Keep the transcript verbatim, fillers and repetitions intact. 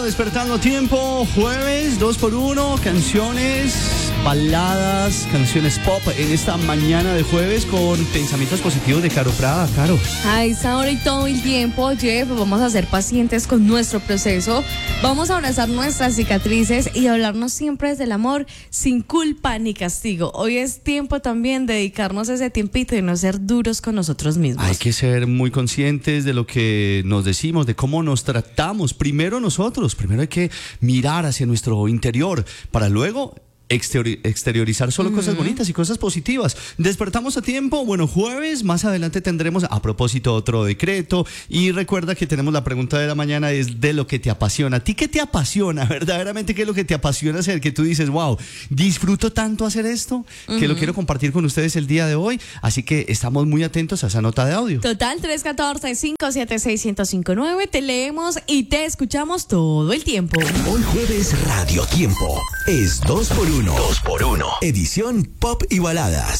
a Despertando Tiempo, jueves, dos por uno, canciones, baladas, canciones pop en esta mañana de jueves con pensamientos positivos de Caro Prada. Caro. A esa hora y todo el tiempo, Jeff, vamos a ser pacientes con nuestro proceso, vamos a abrazar nuestras cicatrices y hablarnos siempre desde el amor, sin culpa ni castigo. Hoy es tiempo también de dedicarnos ese tiempito y no ser duros con nosotros mismos. Hay que ser muy conscientes de lo que nos decimos, de cómo nos tratamos. Primero nosotros, primero hay que mirar hacia nuestro interior para luego exteriorizar solo uh-huh. cosas bonitas y cosas positivas. Despertamos a tiempo. Bueno, jueves, más adelante tendremos a propósito otro decreto. Y recuerda que tenemos la pregunta de la mañana, es de lo que te apasiona. ¿A ti qué te apasiona? Verdaderamente, ¿qué es lo que te apasiona hacer? Que tú dices, wow, disfruto tanto hacer esto, uh-huh. que lo quiero compartir con ustedes el día de hoy. Así que estamos muy atentos a esa nota de audio. Total, tres uno cuatro, cinco siete seis, uno cero cinco nueve. Te leemos y te escuchamos todo el tiempo. Hoy jueves Radio Tiempo es dos por uno. dos por uno. Edición Pop y Baladas.